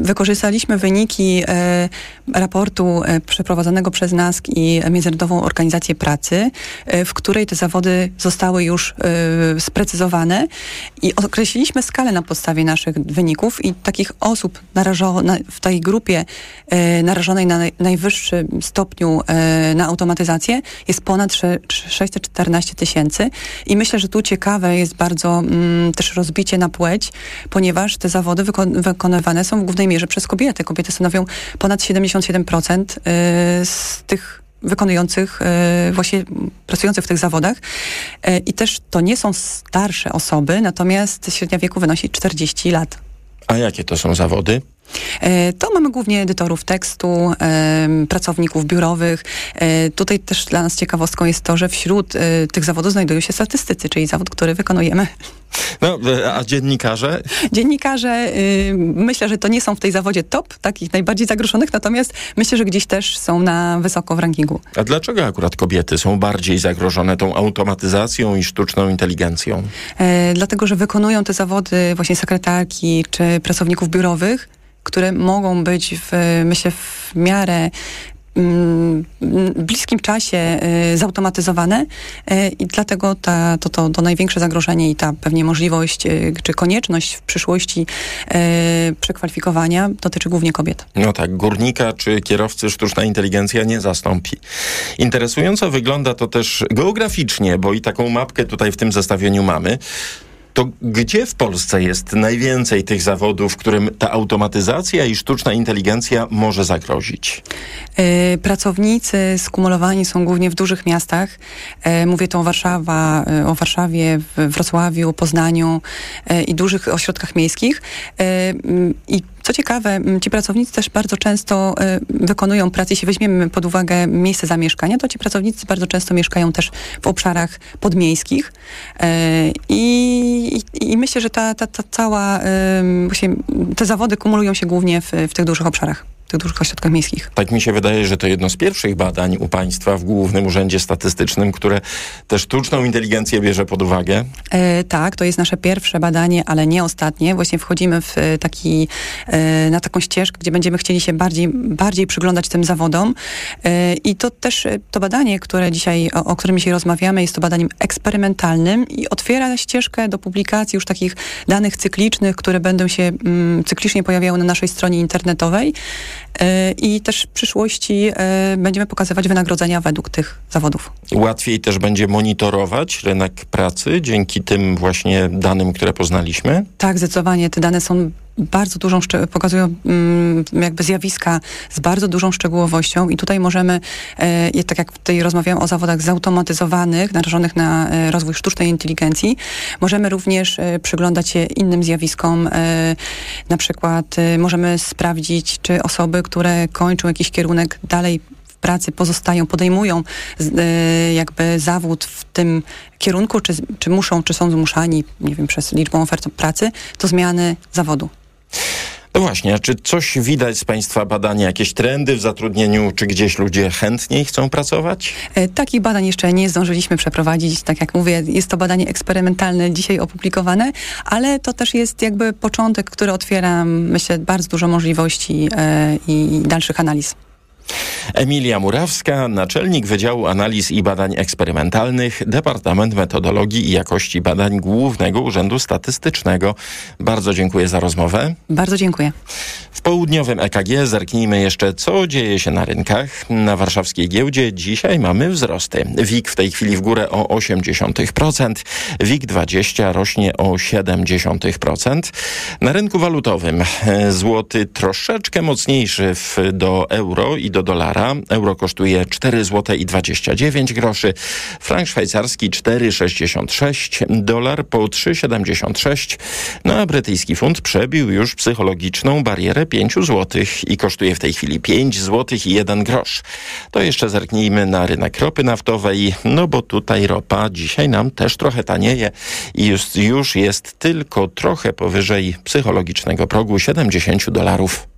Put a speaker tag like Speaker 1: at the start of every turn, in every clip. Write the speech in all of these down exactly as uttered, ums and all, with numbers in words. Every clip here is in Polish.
Speaker 1: Wykorzystaliśmy wyniki e, raportu e, przeprowadzonego przez N A S K i Międzynarodową Organizację Pracy, e, w której te zawody zostały już e, sprecyzowane i określiliśmy skalę na podstawie naszych wyników i takich osób narażo, na, w tej grupie e, narażonej na naj, najwyższym stopniu e, na automatyzację jest ponad sześćset czternaście tysięcy i myślę, że tu ciekawe jest bardzo mm, też rozbicie na płeć, ponieważ te zawody wyko- wykonywane są w głównej mierze przez kobiety. Kobiety stanowią ponad siedemdziesiąt siedem procent y, z tych wykonujących, y, właśnie pracujących w tych zawodach. Y, I też to nie są starsze osoby, natomiast średnia wieku wynosi czterdzieści lat.
Speaker 2: A jakie to są zawody?
Speaker 1: To mamy głównie edytorów tekstu, pracowników biurowych. Tutaj też dla nas ciekawostką jest to, że wśród tych zawodów znajdują się statystycy, czyli zawód, który wykonujemy.
Speaker 2: No, a dziennikarze?
Speaker 1: Dziennikarze, myślę, że to nie są w tej zawodzie top, takich najbardziej zagrożonych, natomiast myślę, że gdzieś też są na wysoko w rankingu.
Speaker 2: A dlaczego akurat kobiety są bardziej zagrożone tą automatyzacją i sztuczną inteligencją?
Speaker 1: E, dlatego, że wykonują te zawody właśnie sekretarki czy pracowników biurowych, które mogą być, w, myślę, w miarę mm, bliskim czasie y, zautomatyzowane y, i dlatego ta, to, to, to największe zagrożenie i ta pewnie możliwość y, czy konieczność w przyszłości y, przekwalifikowania dotyczy głównie kobiet.
Speaker 2: No tak, górnika czy kierowcy sztuczna inteligencja nie zastąpi. Interesująco wygląda to też geograficznie, bo i taką mapkę tutaj w tym zestawieniu mamy. To gdzie w Polsce jest najwięcej tych zawodów, w którym ta automatyzacja i sztuczna inteligencja może zagrozić?
Speaker 1: Yy, pracownicy skumulowani są głównie w dużych miastach. Yy, mówię tu o, Warszawa, yy, o Warszawie, w Wrocławiu, Poznaniu yy, i dużych ośrodkach miejskich. Yy, I co ciekawe, ci pracownicy też bardzo często y, wykonują pracę, jeśli weźmiemy pod uwagę miejsce zamieszkania, to ci pracownicy bardzo często mieszkają też w obszarach podmiejskich y, i, i myślę, że ta, ta, ta cała, y, właśnie te zawody kumulują się głównie w, w tych dużych obszarach. Tych dużych ośrodkach miejskich.
Speaker 2: Tak mi się wydaje, że to jedno z pierwszych badań u państwa w Głównym Urzędzie Statystycznym, które tę sztuczną inteligencję bierze pod uwagę.
Speaker 1: E, tak, to jest nasze pierwsze badanie, ale nie ostatnie. Właśnie wchodzimy w taki, e, na taką ścieżkę, gdzie będziemy chcieli się bardziej, bardziej przyglądać tym zawodom. E, I to też, to badanie, które dzisiaj, o, o którym dzisiaj rozmawiamy, jest to badaniem eksperymentalnym i otwiera ścieżkę do publikacji już takich danych cyklicznych, które będą się mm, cyklicznie pojawiały na naszej stronie internetowej. I też w przyszłości będziemy pokazywać wynagrodzenia według tych zawodów.
Speaker 2: Łatwiej też będzie monitorować rynek pracy dzięki tym właśnie danym, które poznaliśmy?
Speaker 1: Tak, zdecydowanie. Te dane są bardzo dużą, pokazują mm, jakby zjawiska z bardzo dużą szczegółowością i tutaj możemy, e, tak jak tutaj rozmawiałam o zawodach zautomatyzowanych, narażonych na e, rozwój sztucznej inteligencji, możemy również e, przyglądać się innym zjawiskom. E, na przykład e, możemy sprawdzić, czy osoby, które kończą jakiś kierunek dalej w pracy pozostają, podejmują e, jakby zawód w tym kierunku, czy, czy muszą, czy są zmuszani, nie wiem, przez liczbą ofert pracy, do zmiany zawodu.
Speaker 2: No właśnie, a czy coś widać z państwa badania, jakieś trendy w zatrudnieniu, czy gdzieś ludzie chętniej chcą pracować?
Speaker 1: E, takich badań jeszcze nie zdążyliśmy przeprowadzić. Tak jak mówię, jest to badanie eksperymentalne, dzisiaj opublikowane, ale to też jest jakby początek, który otwiera, myślę, bardzo dużo możliwości e, i dalszych analiz.
Speaker 2: Emilia Murawska, naczelnik Wydziału Analiz i Badań Eksperymentalnych, Departament Metodologii i Jakości Badań Głównego Urzędu Statystycznego. Bardzo dziękuję za rozmowę.
Speaker 1: Bardzo dziękuję.
Speaker 2: W południowym E K G zerknijmy jeszcze, co dzieje się na rynkach. Na warszawskiej giełdzie dzisiaj mamy wzrosty. W I K w tej chwili w górę o osiem dziesiątych procent. W I K dwadzieścia rośnie o siedem dziesiątych procent. Na rynku walutowym złoty troszeczkę mocniejszy w, do euro i do dolara. Euro kosztuje cztery złote i dwadzieścia dziewięć groszy. Frank szwajcarski cztery sześćdziesiąt sześć. Dolar po trzy siedemdziesiąt sześć. No a brytyjski funt przebił już psychologiczną barierę pięć złotych i kosztuje w tej chwili pięć złotych i jeden grosz. To jeszcze zerknijmy na rynek ropy naftowej, no bo tutaj ropa dzisiaj nam też trochę tanieje i już, już jest tylko trochę powyżej psychologicznego progu siedemdziesiąt dolarów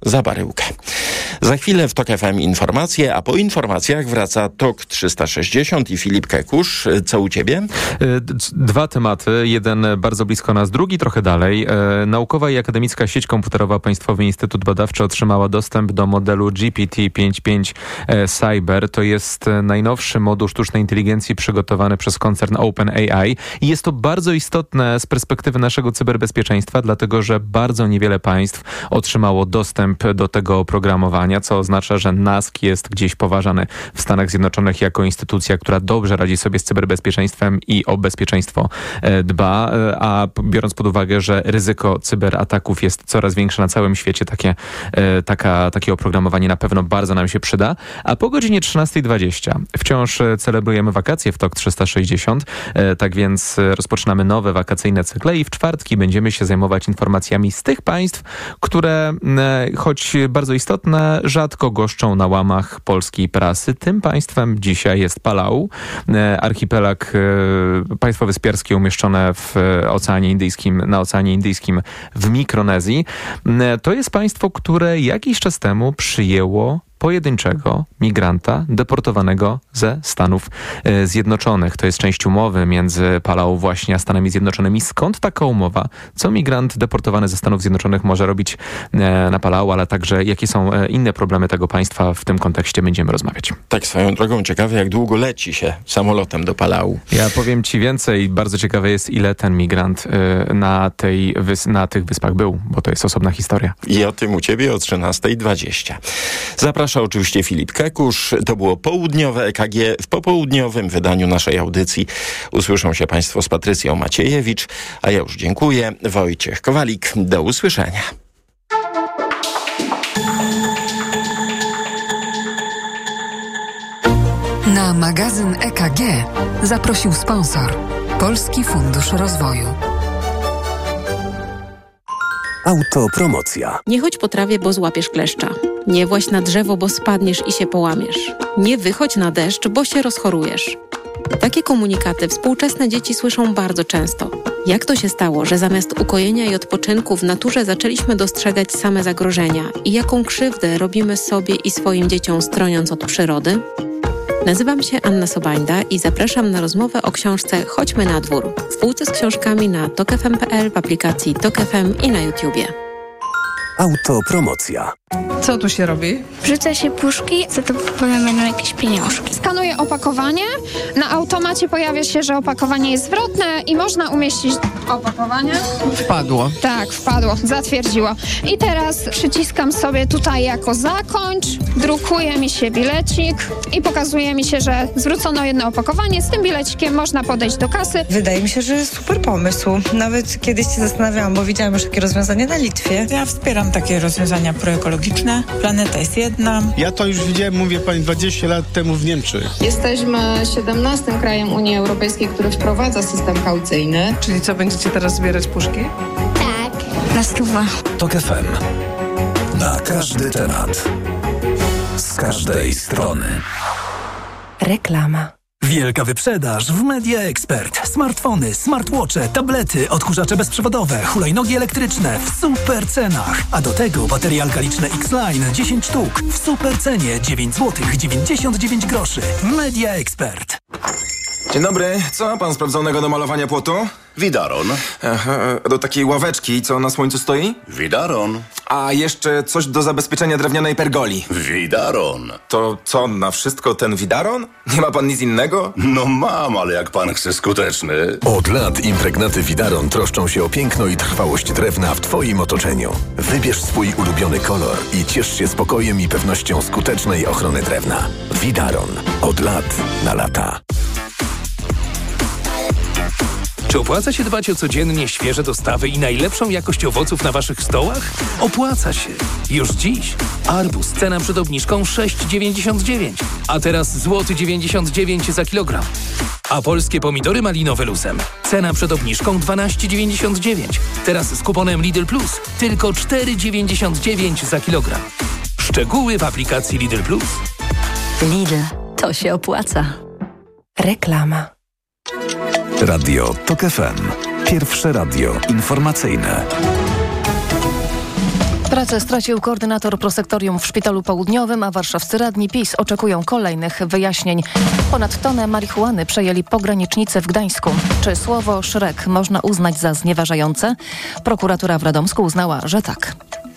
Speaker 2: za baryłkę. Za chwilę w TOK F M informacje, a po informacjach wraca TOK trzysta sześćdziesiąt i Filip Kekusz. Co u ciebie?
Speaker 3: Dwa tematy. Jeden bardzo blisko nas, drugi trochę dalej. Naukowa i Akademicka Sieć Komputerowa Państwowy Instytut Badawczy otrzymała dostęp do modelu G P T pięć pięć Cyber. To jest najnowszy moduł sztucznej inteligencji przygotowany przez koncern OpenAI i jest to bardzo istotne z perspektywy naszego cyberbezpieczeństwa, dlatego że bardzo niewiele państw otrzymało dostęp do tego oprogramowania, co oznacza, że NASK jest gdzieś poważany w Stanach Zjednoczonych jako instytucja, która dobrze radzi sobie z cyberbezpieczeństwem i o bezpieczeństwo dba, a biorąc pod uwagę, że ryzyko cyberataków jest coraz większe na całym świecie, takie, taka, takie oprogramowanie na pewno bardzo nam się przyda. A po godzinie trzynastej dwadzieścia wciąż celebrujemy wakacje w TOK trzysta sześćdziesiąt, tak więc rozpoczynamy nowe wakacyjne cykle i w czwartki będziemy się zajmować informacjami z tych państw, które choć bardzo istotne, rzadko goszczą na łamach polskiej prasy. Tym państwem dzisiaj jest Palau, archipelag, państwo wyspiarskie umieszczone w Oceanie Indyjskim, na Oceanie Indyjskim w Mikronezji. To jest państwo, które jakiś czas temu przyjęło pojedynczego migranta deportowanego ze Stanów Zjednoczonych. To jest część umowy między Palau właśnie a Stanami Zjednoczonymi. Skąd taka umowa? Co migrant deportowany ze Stanów Zjednoczonych może robić na Palau, ale także jakie są inne problemy tego państwa? W tym kontekście będziemy rozmawiać.
Speaker 2: Tak, swoją drogą ciekawe, jak długo leci się samolotem do Palau.
Speaker 3: Ja powiem ci więcej. Bardzo ciekawe jest, ile ten migrant na, tej, na tych wyspach był, bo to jest osobna historia.
Speaker 2: I o tym u ciebie o trzynastej dwadzieścia. Zapraszam oczywiście Filip Kekusz. To było południowe E K G. W popołudniowym wydaniu naszej audycji usłyszą się Państwo z Patrycją Maciejewicz, a ja już dziękuję. Wojciech Kowalik. Do usłyszenia.
Speaker 4: Na magazyn E K G zaprosił sponsor Polski Fundusz Rozwoju.
Speaker 5: Autopromocja.
Speaker 6: Nie chodź po trawie, bo złapiesz kleszcza. Nie właź na drzewo, bo spadniesz i się połamiesz. Nie wychodź na deszcz, bo się rozchorujesz. Takie komunikaty współczesne dzieci słyszą bardzo często. Jak to się stało, że zamiast ukojenia i odpoczynku w naturze zaczęliśmy dostrzegać same zagrożenia i jaką krzywdę robimy sobie i swoim dzieciom, stroniąc od przyrody? Nazywam się Anna Sobańda i zapraszam na rozmowę o książce Chodźmy na dwór w półce z książkami na tok f m kropka p l, w aplikacji TOK F M i na YouTubie.
Speaker 5: Autopromocja.
Speaker 7: Co tu się robi?
Speaker 8: Wrzuca się puszki, za to potem będą jakieś pieniążki.
Speaker 9: Skanuję opakowanie. Na automacie pojawia się, że opakowanie jest zwrotne i można umieścić opakowanie.
Speaker 7: Wpadło.
Speaker 9: Tak, wpadło, zatwierdziło. I teraz przyciskam sobie tutaj jako zakończ, drukuje mi się bilecik i pokazuje mi się, że zwrócono jedno opakowanie. Z tym bilecikiem można podejść do kasy.
Speaker 10: Wydaje mi się, że super pomysł. Nawet kiedyś się zastanawiałam, bo widziałam już takie rozwiązanie na Litwie.
Speaker 11: Ja wspieram takie rozwiązania proekologiczne. Planeta jest jedna.
Speaker 12: Ja to już widziałem, mówię pani, dwadzieścia lat temu w Niemczech.
Speaker 13: Jesteśmy siedemnastym krajem Unii Europejskiej, który wprowadza system kaucyjny.
Speaker 7: Czyli co, będziecie teraz zbierać puszki?
Speaker 8: Tak. Na stówę.
Speaker 5: TOK F M. Na każdy temat. Z każdej strony.
Speaker 4: Reklama.
Speaker 14: Wielka wyprzedaż w Media Expert. Smartfony, smartwatche, tablety, odkurzacze bezprzewodowe, hulajnogi elektryczne w super cenach. A do tego baterie alkaliczne X-Line dziesięć sztuk w super cenie dziewięć złotych dziewięćdziesiąt dziewięć groszy. Media Expert.
Speaker 15: Dzień dobry, co ma pan sprawdzonego do malowania płotu?
Speaker 16: Widaron.
Speaker 15: Aha, do takiej ławeczki, co na słońcu stoi?
Speaker 16: Widaron.
Speaker 15: A jeszcze coś do zabezpieczenia drewnianej pergoli.
Speaker 16: Widaron.
Speaker 15: To co, na wszystko ten Widaron? Nie ma pan nic innego?
Speaker 16: No mam, ale jak pan chce skuteczny.
Speaker 5: Od lat impregnaty Widaron troszczą się o piękno i trwałość drewna w twoim otoczeniu. Wybierz swój ulubiony kolor i ciesz się spokojem i pewnością skutecznej ochrony drewna. Widaron. Od lat na lata.
Speaker 17: Czy opłaca się dbać o codziennie świeże dostawy i najlepszą jakość owoców na waszych stołach? Opłaca się. Już dziś. Arbuz, cena przed obniżką sześć dziewięćdziesiąt dziewięć, a teraz złoty dziewięćdziesiąt dziewięć za kilogram. A polskie pomidory malinowe luzem. Cena przed obniżką dwanaście dziewięćdziesiąt dziewięć. Teraz z kuponem Lidl Plus tylko cztery dziewięćdziesiąt dziewięć za kilogram. Szczegóły w aplikacji Lidl Plus.
Speaker 4: Lidl, to się opłaca. Reklama.
Speaker 5: Radio TOK F M. Pierwsze radio informacyjne.
Speaker 18: Pracę stracił koordynator prosektorium w Szpitalu Południowym, a warszawscy radni PiS oczekują kolejnych wyjaśnień. Ponad tonę marihuany przejęli pogranicznicy w Gdańsku. Czy słowo szrek można uznać za znieważające? Prokuratura w Radomsku uznała, że tak.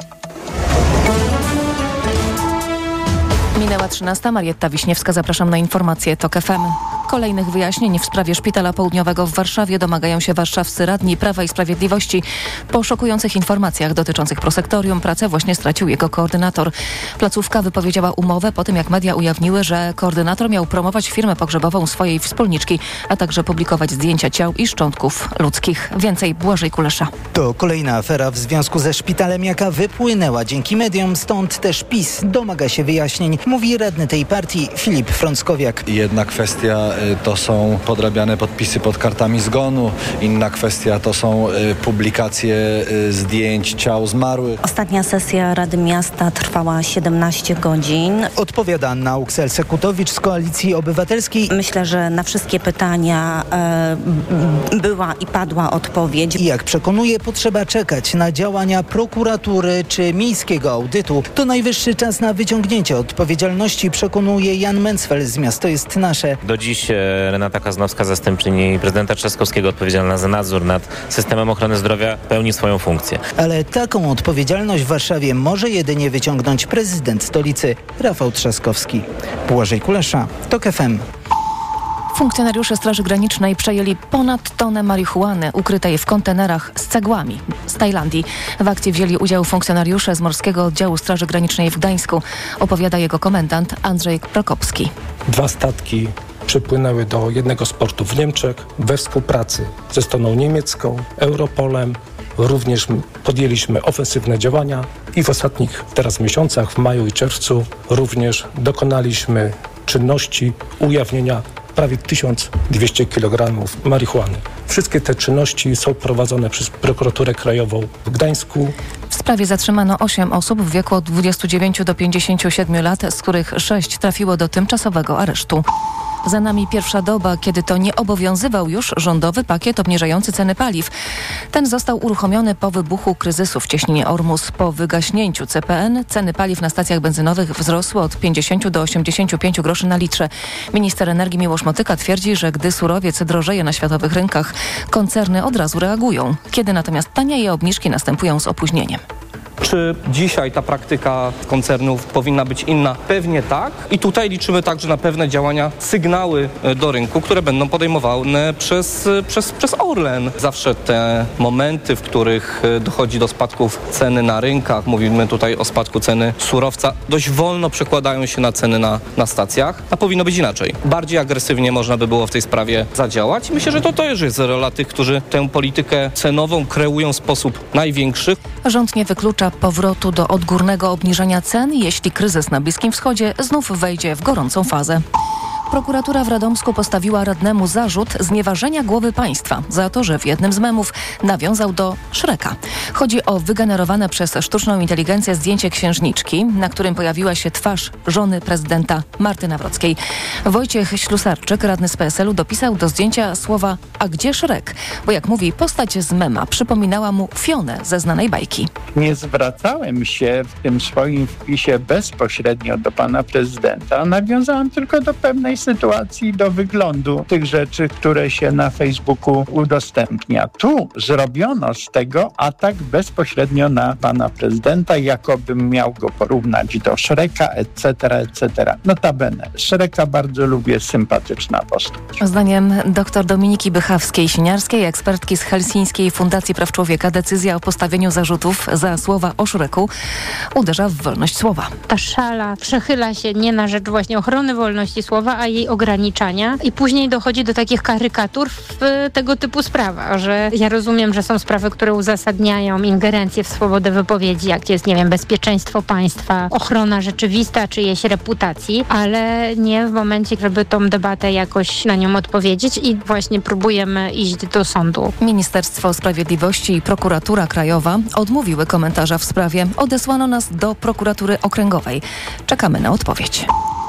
Speaker 18: Minęła trzynasta. Marietta Wiśniewska, zapraszam na informacje TOK F M. Kolejnych wyjaśnień w sprawie Szpitala Południowego w Warszawie domagają się warszawscy radni Prawa i Sprawiedliwości. Po szokujących informacjach dotyczących prosektorium pracę właśnie stracił jego koordynator. Placówka wypowiedziała umowę po tym, jak media ujawniły, że koordynator miał promować firmę pogrzebową swojej wspólniczki, a także publikować zdjęcia ciał i szczątków ludzkich. Więcej Błażej Kulesza.
Speaker 19: To kolejna afera w związku ze szpitalem, jaka wypłynęła dzięki mediom, stąd też PiS domaga się wyjaśnień, mówi radny tej partii Filip Frąckowiak.
Speaker 20: Jedna kwestia to są podrabiane podpisy pod kartami zgonu, inna kwestia to są publikacje zdjęć ciał zmarłych.
Speaker 21: Ostatnia sesja Rady Miasta trwała siedemnaście godzin.
Speaker 19: Odpowiada Anna Uksel-Sekutowicz z Koalicji Obywatelskiej.
Speaker 21: Myślę, że na wszystkie pytania e, była i padła odpowiedź.
Speaker 19: I jak przekonuje, potrzeba czekać na działania prokuratury czy miejskiego audytu. To najwyższy czas na wyciągnięcie odpowiedzialności, przekonuje Jan Mencfel z Miasto jest Nasze.
Speaker 22: Do dziś Renata Kaznowska, zastępczyni prezydenta Trzaskowskiego odpowiedzialna za nadzór nad systemem ochrony zdrowia, pełni swoją funkcję.
Speaker 19: Ale taką odpowiedzialność w Warszawie może jedynie wyciągnąć prezydent stolicy Rafał Trzaskowski. Błażej Kulesza, TOK F M.
Speaker 18: Funkcjonariusze Straży Granicznej przejęli ponad tonę marihuany ukrytej w kontenerach z cegłami z Tajlandii. W akcji wzięli udział funkcjonariusze z Morskiego Oddziału Straży Granicznej w Gdańsku, opowiada jego komendant Andrzej Prokopski.
Speaker 23: Dwa statki przypłynęły do jednego z portów w Niemczech we współpracy ze stroną niemiecką, Europolem. Również podjęliśmy ofensywne działania i w ostatnich teraz miesiącach, w maju i czerwcu, również dokonaliśmy czynności ujawnienia prawie tysiąc dwieście kilogramów marihuany. Wszystkie te czynności są prowadzone przez Prokuraturę Krajową w Gdańsku.
Speaker 18: W sprawie zatrzymano osiem osób w wieku od dwudziestu dziewięciu do pięćdziesięciu siedmiu lat, z których sześć trafiło do tymczasowego aresztu. Za nami pierwsza doba, kiedy to nie obowiązywał już rządowy pakiet obniżający ceny paliw. Ten został uruchomiony po wybuchu kryzysu w cieśninie Ormus. Po wygaśnięciu C P N ceny paliw na stacjach benzynowych wzrosły od pięćdziesięciu do osiemdziesięciu pięciu groszy na litrze. Minister energii Miłosz Motyka twierdzi, że gdy surowiec drożeje na światowych rynkach, koncerny od razu reagują. Kiedy natomiast tanieje, obniżki następują z opóźnieniem.
Speaker 24: Czy dzisiaj ta praktyka koncernów powinna być inna? Pewnie tak. I tutaj liczymy także na pewne działania, sygnały do rynku, które będą podejmowane przez, przez, przez Orlen. Zawsze te momenty, w których dochodzi do spadków ceny na rynkach, mówimy tutaj o spadku ceny surowca, dość wolno przekładają się na ceny na, na stacjach, a powinno być inaczej. Bardziej agresywnie można by było w tej sprawie zadziałać. I myślę, że to też jest rola tych, którzy tę politykę cenową kreują w sposób największy.
Speaker 18: Rząd nie wyklucza powrotu do odgórnego obniżenia cen, jeśli kryzys na Bliskim Wschodzie znów wejdzie w gorącą fazę. Prokuratura w Radomsku postawiła radnemu zarzut znieważenia głowy państwa za to, że w jednym z memów nawiązał do Szreka. Chodzi o wygenerowane przez sztuczną inteligencję zdjęcie księżniczki, na którym pojawiła się twarz żony prezydenta Marty Nawrockiej. Wojciech Ślusarczyk, radny z P S L u, dopisał do zdjęcia słowa „a gdzie Szrek?”, bo jak mówi, postać z mema przypominała mu Fionę ze znanej bajki.
Speaker 25: Nie zwracałem się w tym swoim wpisie bezpośrednio do pana prezydenta. Nawiązałem tylko do pewnej sytuacji, do wyglądu tych rzeczy, które się na Facebooku udostępnia. Tu zrobiono z tego atak bezpośrednio na pana prezydenta, jakobym miał go porównać do Szreka, et cetera, et cetera. Notabene, Szreka bardzo lubię, sympatyczna postać.
Speaker 18: Zdaniem dr Dominiki Bychawskiej-Siniarskiej, ekspertki z Helsińskiej Fundacji Praw Człowieka, decyzja o postawieniu zarzutów za słowa o Szreku uderza w wolność słowa.
Speaker 26: Ta szala przechyla się nie na rzecz właśnie ochrony wolności słowa, a jej ograniczania i później dochodzi do takich karykatur w tego typu sprawach, że ja rozumiem, że są sprawy, które uzasadniają ingerencję w swobodę wypowiedzi, jak jest, nie wiem, bezpieczeństwo państwa, ochrona rzeczywista czyjejś reputacji, ale nie w momencie, żeby tą debatę jakoś na nią odpowiedzieć i właśnie próbujemy iść do sądu.
Speaker 18: Ministerstwo Sprawiedliwości i Prokuratura Krajowa odmówiły komentarza w sprawie. Odesłano nas do prokuratury okręgowej. Czekamy na odpowiedź.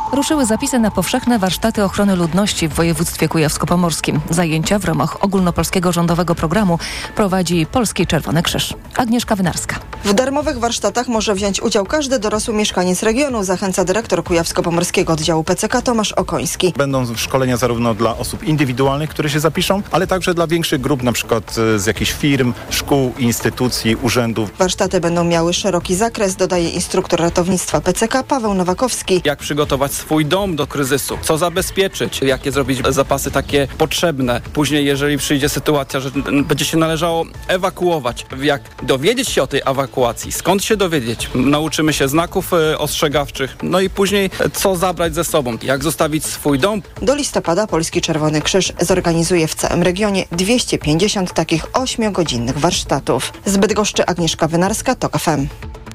Speaker 18: Ruszyły zapisy na powszechne warsztaty ochrony ludności w województwie kujawsko-pomorskim. Zajęcia w ramach ogólnopolskiego rządowego programu prowadzi Polski Czerwony Krzyż. Agnieszka Wynarska.
Speaker 1: W darmowych warsztatach może wziąć udział każdy dorosły mieszkaniec regionu, zachęca dyrektor kujawsko-pomorskiego oddziału P C K Tomasz Okoński.
Speaker 2: Będą szkolenia zarówno dla osób indywidualnych, które się zapiszą, ale także dla większych grup, na przykład z jakichś firm, szkół, instytucji, urzędów.
Speaker 1: Warsztaty będą miały szeroki zakres, dodaje instruktor ratownictwa P C K Paweł Nowakowski.
Speaker 3: Jak przygotować swój dom do kryzysu, co zabezpieczyć, jakie zrobić zapasy takie potrzebne. Później, jeżeli przyjdzie sytuacja, że będzie się należało ewakuować, jak dowiedzieć się o tej ewakuacji, skąd się dowiedzieć. Nauczymy się znaków ostrzegawczych, no i później co zabrać ze sobą, jak zostawić swój dom.
Speaker 1: Do listopada Polski Czerwony Krzyż zorganizuje w całym regionie dwieście pięćdziesiąt takich ośmiogodzinnych warsztatów. Z Bydgoszczy Agnieszka Wynarska, TOK F M.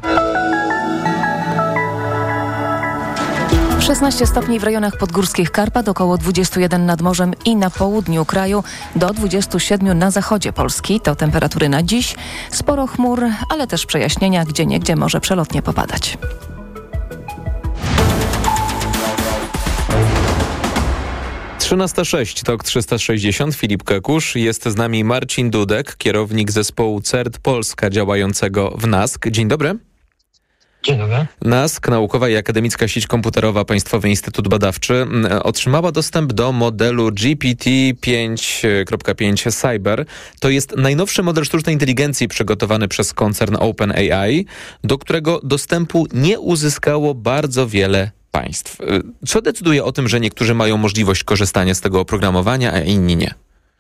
Speaker 18: szesnaście stopni w rejonach podgórskich Karpat, około dwadzieścia jeden nad morzem i na południu kraju, do dwudziestu siedmiu na zachodzie Polski. To temperatury na dziś. Sporo chmur, ale też przejaśnienia, gdzieniegdzie może przelotnie popadać.
Speaker 6: trzynasta sześć, TOK trzysta sześćdziesiąt, Filip Kekusz. Jest z nami Marcin Dudek, kierownik zespołu C E R T Polska działającego w N A S K. Dzień dobry.
Speaker 9: Dzień dobry.
Speaker 6: N A S K, Naukowa i Akademicka Sieć Komputerowa, Państwowy Instytut Badawczy, otrzymała dostęp do modelu G P T pięć kropka pięć Cyber. To jest najnowszy model sztucznej inteligencji przygotowany przez koncern OpenAI, do którego dostępu nie uzyskało bardzo wiele państw. Co decyduje o tym, że niektórzy mają możliwość korzystania z tego oprogramowania, a inni nie?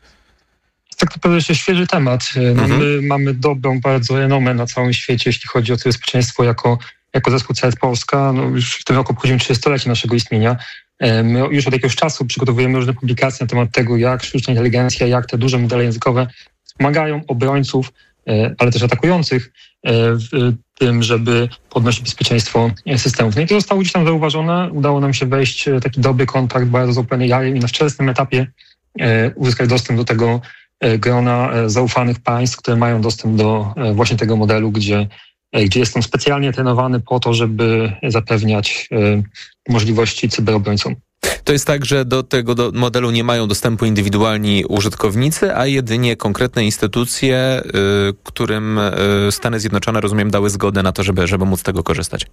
Speaker 9: Tak naprawdę jeszcze świeży temat. No, mhm. My mamy dobrą bardzo renomę na całym świecie, jeśli chodzi o to bezpieczeństwo jako, jako zespół C E R T Polska. No, już w tym roku obchodzimy trzydziestolecie naszego istnienia. My już od jakiegoś czasu przygotowujemy różne publikacje na temat tego, jak sztuczna inteligencja, jak te duże modele językowe pomagają obrońców, ale też atakujących w tym, żeby podnosić bezpieczeństwo systemów. No i to zostało gdzieś tam zauważone. Udało nam się wejść w taki dobry kontakt bardzo z OpenAI i na wczesnym etapie uzyskać dostęp do tego grona zaufanych państw, które mają dostęp do właśnie tego modelu, gdzie, gdzie jest on specjalnie trenowany po to, żeby zapewniać możliwości cyberobrońcom.
Speaker 6: To jest tak, że do tego do modelu nie mają dostępu indywidualni użytkownicy, a jedynie konkretne instytucje, y, którym y, Stany Zjednoczone, rozumiem, dały zgodę na to, żeby, żeby móc z tego korzystać.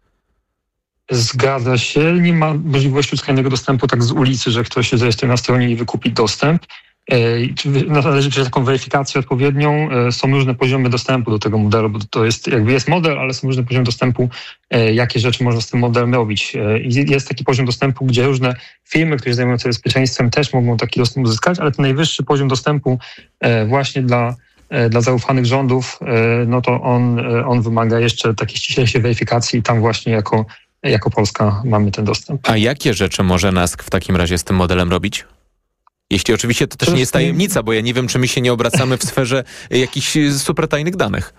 Speaker 9: Zgadza się. Nie ma możliwości uzyskania dostępu tak z ulicy, że ktoś się zarejestruje na stronie i wykupi dostęp. Należy przez taką weryfikację odpowiednią. Są różne poziomy dostępu do tego modelu, bo to jest jakby jest model, ale są różne poziomy dostępu, jakie rzeczy można z tym modelem robić. I jest taki poziom dostępu, gdzie różne firmy, które zajmują się bezpieczeństwem, też mogą taki dostęp uzyskać, ale ten najwyższy poziom dostępu właśnie dla, dla zaufanych rządów, no to on, on wymaga jeszcze takiej ściślejszej weryfikacji i tam właśnie jako, jako Polska mamy ten dostęp.
Speaker 6: A jakie rzeczy może N A S K w takim razie z tym modelem robić? Jeśli oczywiście to też nie jest tajemnica, bo ja nie wiem, czy my się nie obracamy w sferze jakichś super tajnych danych.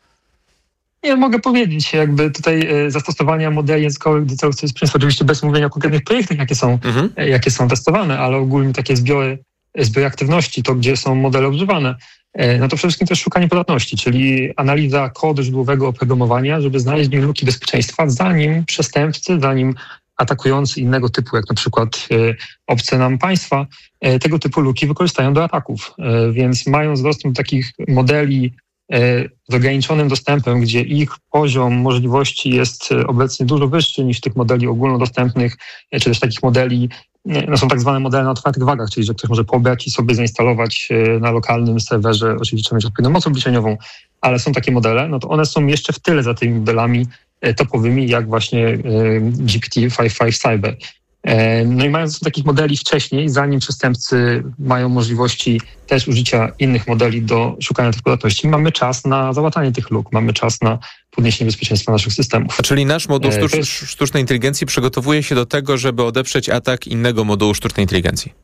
Speaker 9: Ja mogę powiedzieć, jakby tutaj zastosowania modeli językowych do celów bezpieczeństwa, oczywiście bez mówienia o konkretnych projektach, jakie są, mhm. jakie są testowane, ale ogólnie takie zbiory, zbiory aktywności, to gdzie są modele używane, no to przede wszystkim też szukanie podatności, czyli analiza kodu źródłowego oprogramowania, żeby znaleźć w nim luki bezpieczeństwa, zanim przestępcy, zanim atakujący innego typu, jak na przykład y, obce nam państwa, y, tego typu luki wykorzystają do ataków. Y, więc mając dostęp do takich modeli y, z ograniczonym dostępem, gdzie ich poziom możliwości jest y, obecnie dużo wyższy niż tych modeli ogólnodostępnych, y, czy też takich modeli, y, no są tak zwane modele na otwartych wagach, czyli że ktoś może pobrać i sobie zainstalować y, na lokalnym serwerze, oczywiście trzeba mieć odpowiednią moc obliczeniową, ale są takie modele, no to one są jeszcze w tyle za tymi modelami topowymi, jak właśnie G P T pięć pięć Cyber. No i mając takich modeli wcześniej, zanim przestępcy mają możliwości też użycia innych modeli do szukania tych podatności, mamy czas na załatanie tych luk, mamy czas na podniesienie bezpieczeństwa naszych systemów.
Speaker 6: A czyli nasz moduł sztucz, jest... sztucznej inteligencji przygotowuje się do tego, żeby odeprzeć atak innego modułu sztucznej inteligencji?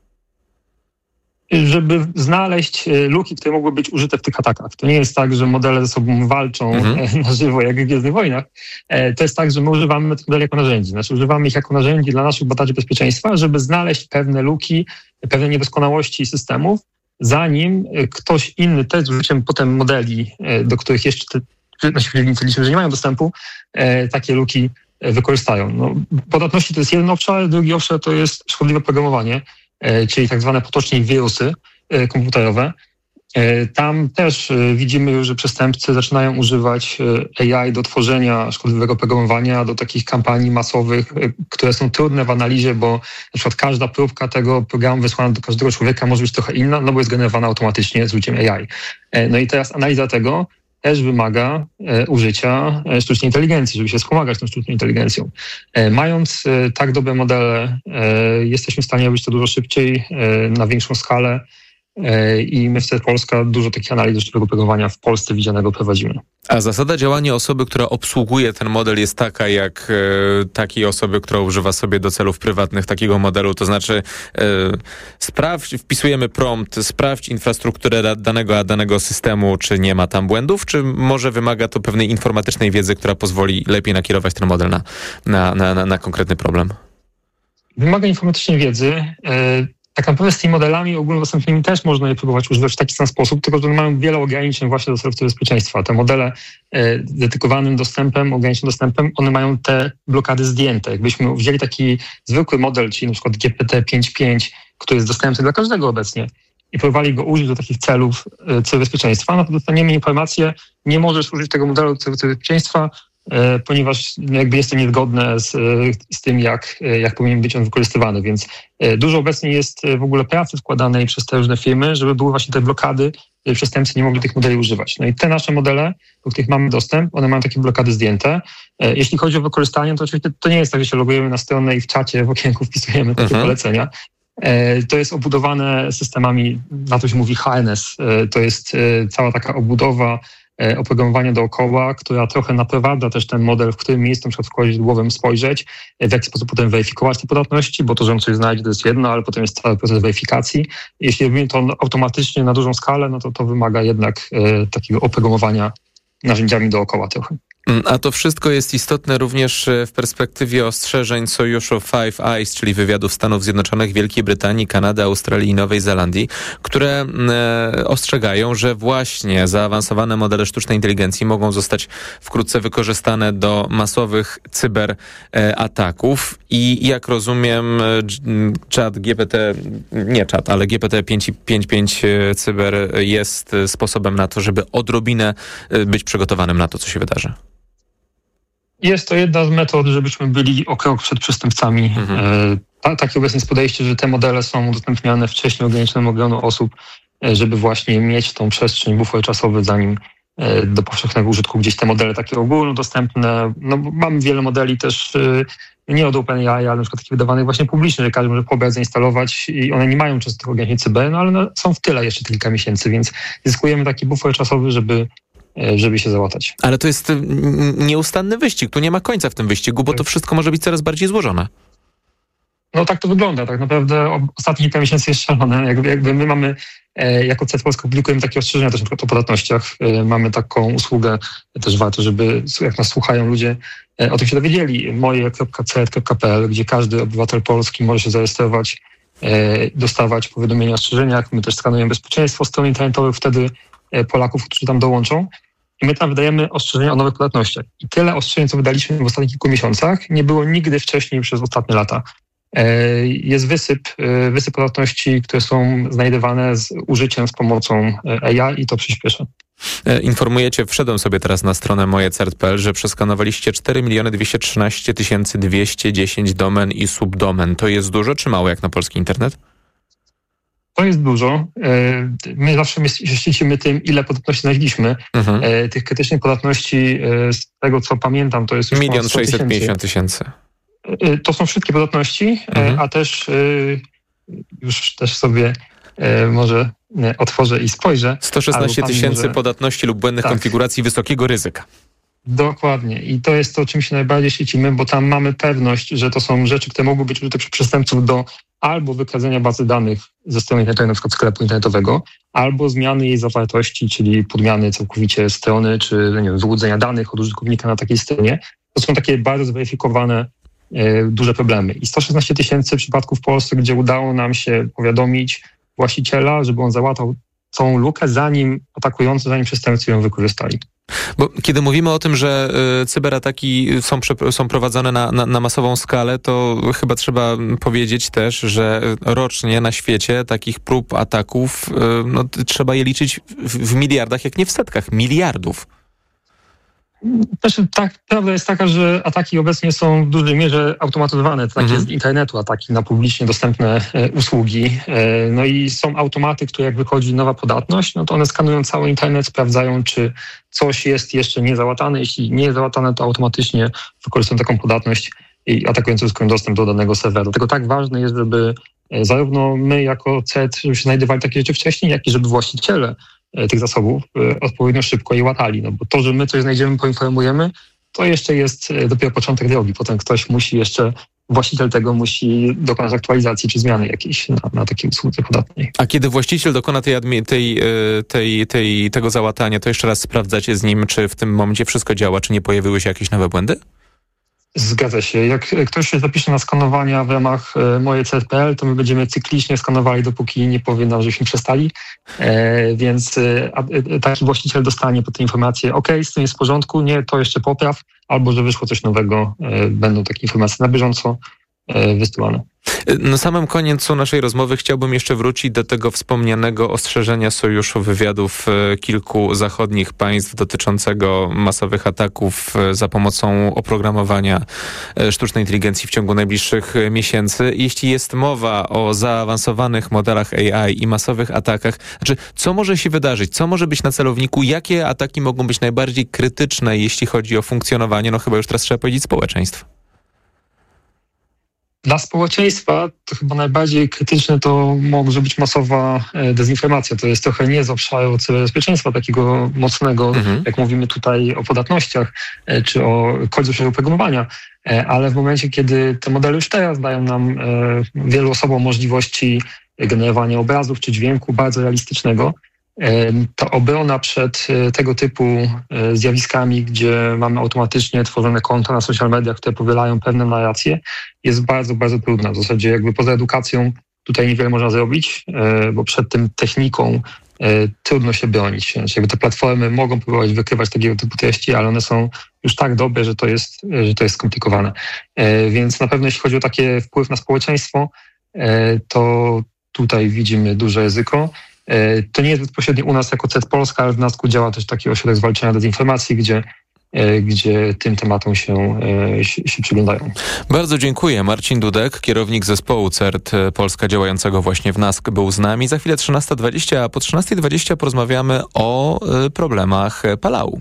Speaker 9: Żeby znaleźć luki, które mogły być użyte w tych atakach. To nie jest tak, że modele ze sobą walczą mhm. na żywo, jak w Gwiezdnych Wojnach. To jest tak, że my używamy tych modeli jako narzędzi. Znaczy używamy ich jako narzędzi dla naszych badaczy bezpieczeństwa, żeby znaleźć pewne luki, pewne niedoskonałości systemów, zanim ktoś inny też z użyciem potem modeli, do których jeszcze te, nasi przeciwnicy liczą, że nie mają dostępu, takie luki wykorzystają. No, podatności to jest jeden obszar, drugi obszar to jest szkodliwe programowanie, czyli tak zwane potocznie wirusy komputerowe. Tam też widzimy już, że przestępcy zaczynają używać A I do tworzenia szkodliwego programowania, do takich kampanii masowych, które są trudne w analizie, bo na przykład każda próbka tego programu wysłana do każdego człowieka może być trochę inna, no bo jest generowana automatycznie z użyciem A I. No i teraz analiza tego też wymaga użycia sztucznej inteligencji, żeby się wspomagać tą sztuczną inteligencją. Mając tak dobre modele, jesteśmy w stanie robić to dużo szybciej, na większą skalę, i my w C Polska dużo takich analiz sztucznego programowania w Polsce widzianego prowadzimy.
Speaker 6: A zasada działania osoby, która obsługuje ten model, jest taka jak e, takiej osoby, która używa sobie do celów prywatnych takiego modelu, to znaczy e, sprawdź, wpisujemy prompt, sprawdź infrastrukturę danego, danego systemu, czy nie ma tam błędów, czy może wymaga to pewnej informatycznej wiedzy, która pozwoli lepiej nakierować ten model na, na, na, na, na konkretny problem?
Speaker 9: Wymaga informatycznej wiedzy. E, Tak naprawdę z tymi modelami ogólnodostępnymi też można je próbować używać w taki sam sposób, tylko że one mają wiele ograniczeń właśnie do celów bezpieczeństwa. Te modele e, dedykowanym dostępem, ograniczonym dostępem, one mają te blokady zdjęte. Jakbyśmy wzięli taki zwykły model, czyli na przykład G P T pięć pięć, który jest dostępny dla każdego obecnie i próbowali go użyć do takich celów e, celów bezpieczeństwa, no to dostaniemy informację, nie możesz użyć tego modelu do celów bezpieczeństwa, ponieważ jakby jest to niezgodne z, z tym, jak, jak powinien być on wykorzystywany. Więc dużo obecnie jest w ogóle pracy wkładanej przez te różne firmy, żeby były właśnie te blokady, żeby przestępcy nie mogli tych modeli używać. No i te nasze modele, do których mamy dostęp, one mają takie blokady zdjęte. Jeśli chodzi o wykorzystanie, to oczywiście to nie jest tak, że się logujemy na stronę i w czacie, w okienku wpisujemy takie mhm. polecenia. To jest obudowane systemami, na to się mówi H N S. To jest cała taka obudowa oprogramowania dookoła, która trochę naprowadza też ten model, w którym miejscu na przykład wchodzić głową, spojrzeć, w jaki sposób potem weryfikować te podatności, bo to, że on coś znajdzie, to jest jedno, ale potem jest cały proces weryfikacji. Jeśli robimy to automatycznie na dużą skalę, no to to wymaga jednak e, takiego oprogramowania narzędziami dookoła trochę.
Speaker 6: A to wszystko jest istotne również w perspektywie ostrzeżeń sojuszu Five Eyes, czyli wywiadów Stanów Zjednoczonych, Wielkiej Brytanii, Kanady, Australii i Nowej Zelandii, które e, ostrzegają, że właśnie zaawansowane modele sztucznej inteligencji mogą zostać wkrótce wykorzystane do masowych cyberataków i jak rozumiem czat G P T, nie czat, ale G P T pięć pięć cyber jest sposobem na to, żeby odrobinę być przygotowanym na to, co się wydarzy.
Speaker 9: Jest to jedna z metod, żebyśmy byli o krok przed przestępcami. Mhm. E, takie obecnie jest podejście, że te modele są udostępniane wcześniej ograniczonym gronu osób, e, żeby właśnie mieć tą przestrzeń, bufor czasowy, zanim e, do powszechnego użytku gdzieś te modele takie ogólnodostępne. No, mamy wiele modeli też e, nie od OpenAI, ale na przykład takich wydawanych właśnie publicznie, że każdy może pobrać, zainstalować i one nie mają często tych ograniczeń cyber, no ale no, są w tyle jeszcze kilka miesięcy, więc zyskujemy taki bufor czasowy, żeby żeby się załatać.
Speaker 6: Ale to jest nieustanny wyścig. Tu nie ma końca w tym wyścigu, bo to wszystko może być coraz bardziej złożone.
Speaker 9: No tak to wygląda. Tak naprawdę ostatnie kilka miesięcy jest szalone. Jakby, jakby my mamy, e, jako C E T Polska publikujemy takie ostrzeżenia też na przykład o podatnościach. E, mamy taką usługę, też warto, żeby jak nas słuchają ludzie, e, o tym się dowiedzieli. moje kropka c e t kropka p l, gdzie każdy obywatel polski może się zarejestrować, e, dostawać powiadomienia o ostrzeżeniach. My też skanujemy bezpieczeństwo stron internetowych wtedy e, Polaków, którzy tam dołączą. I my tam wydajemy ostrzeżenia o nowych podatnościach. I tyle ostrzeżeń, co wydaliśmy w ostatnich kilku miesiącach, nie było nigdy wcześniej przez ostatnie lata. Jest wysyp, wysyp podatności, które są znajdywane z użyciem, z pomocą A I i to przyspiesza.
Speaker 6: Informujecie, wszedłem sobie teraz na stronę moje cert kropka p l, że przeskanowaliście cztery miliony dwieście trzynaście tysięcy dwieście dziesięć domen i subdomen. To jest dużo czy mało jak na polski internet?
Speaker 9: To jest dużo. My zawsze szczycimy tym, ile podatności znaleźliśmy. Mhm. Tych krytycznych podatności, z tego co pamiętam, to jest już
Speaker 6: milion sześćset pięćdziesiąt tysięcy.
Speaker 9: To są wszystkie podatności, mhm. a też już też sobie może otworzę i spojrzę.
Speaker 6: sto szesnaście tysięcy może... podatności lub błędnych tak. konfiguracji wysokiego ryzyka.
Speaker 9: Dokładnie. I to jest to, czym się najbardziej świecimy, bo tam mamy pewność, że to są rzeczy, które mogą być użyte przez przestępców do albo wykradzenia bazy danych ze strony internetowej, na przykład sklepu internetowego, albo zmiany jej zawartości, czyli podmiany całkowicie strony, czy nie wiem, wyłudzenia danych od użytkownika na takiej stronie. To są takie bardzo zweryfikowane e, duże problemy. I sto szesnaście tysięcy przypadków w Polsce, gdzie udało nam się powiadomić właściciela, żeby on załatał tą lukę, zanim atakujący, zanim przestępcy ją wykorzystali.
Speaker 6: Bo kiedy mówimy o tym, że y, cyberataki są, prze, są prowadzone na, na, na masową skalę, to chyba trzeba powiedzieć też, że rocznie na świecie takich prób ataków, y, no, trzeba je liczyć w, w miliardach, jak nie w setkach miliardów.
Speaker 9: Znaczy, tak, prawda jest taka, że ataki obecnie są w dużej mierze automatyzowane, to takie mhm. z internetu, ataki na publicznie dostępne e, usługi. E, no i są automaty, które jak wychodzi nowa podatność, no to one skanują cały internet, sprawdzają, czy coś jest jeszcze niezałatane. Jeśli nie jest załatane, to automatycznie wykorzystują taką podatność i atakujący uzyskują dostęp do danego serwera. Dlatego tak ważne jest, żeby e, zarówno my jako C E T, żeby się znajdowali takie rzeczy wcześniej, jak i żeby właściciele tych zasobów odpowiednio szybko je łatali. No bo to, że my coś znajdziemy, poinformujemy, to jeszcze jest dopiero początek drogi. Potem ktoś musi jeszcze, właściciel tego musi dokonać aktualizacji czy zmiany jakiejś na, na takiej usłudze podatnej.
Speaker 6: A kiedy właściciel dokona tej, tej, tej, tej, tego załatania, to jeszcze raz sprawdzacie z nim, czy w tym momencie wszystko działa, czy nie pojawiły się jakieś nowe błędy?
Speaker 9: Zgadza się. Jak ktoś się zapisze na skanowania w ramach moje C E T kropka p l, to my będziemy cyklicznie skanowali, dopóki nie powie nam, żeśmy przestali. E, więc e, taki właściciel dostanie po tej informację, ok, z tym jest w porządku, nie, to jeszcze popraw, albo że wyszło coś nowego, e, będą takie informacje na bieżąco e, wysyłane.
Speaker 6: Na samym końcu naszej rozmowy chciałbym jeszcze wrócić do tego wspomnianego ostrzeżenia sojuszu wywiadów kilku zachodnich państw dotyczącego masowych ataków za pomocą oprogramowania sztucznej inteligencji w ciągu najbliższych miesięcy. Jeśli jest mowa o zaawansowanych modelach A I i masowych atakach, znaczy co może się wydarzyć? Co może być na celowniku? Jakie ataki mogą być najbardziej krytyczne, jeśli chodzi o funkcjonowanie, no chyba już teraz trzeba powiedzieć, społeczeństwa?
Speaker 9: Dla społeczeństwa to chyba najbardziej krytyczne to może być masowa dezinformacja. To jest trochę nie z obszaru cyberbezpieczeństwa takiego mocnego, mhm. jak mówimy tutaj o podatnościach czy o kodzie oprogramowania, ale w momencie, kiedy te modele już teraz dają nam wielu osobom możliwości generowania obrazów czy dźwięku bardzo realistycznego, to obrona przed tego typu zjawiskami, gdzie mamy automatycznie tworzone konta na social mediach, które powielają pewne narracje, jest bardzo, bardzo trudna. W zasadzie jakby poza edukacją tutaj niewiele można zrobić, bo przed tym techniką trudno się bronić. Znaczy jakby te platformy mogą próbować wykrywać takiego typu treści, ale one są już tak dobre, że to jest, że to jest skomplikowane. Więc na pewno jeśli chodzi o taki wpływ na społeczeństwo, to tutaj widzimy duże ryzyko. To nie jest bezpośrednio u nas jako C E T Polska, ale w NASK-u działa też taki ośrodek zwalczania dezinformacji, gdzie, gdzie tym tematom się, się, się przyglądają.
Speaker 6: Bardzo dziękuję. Marcin Dudek, kierownik zespołu C E R T Polska działającego właśnie w NASK, był z nami. Za chwilę trzynasta dwadzieścia, a po trzynastej dwadzieścia porozmawiamy o problemach Palau.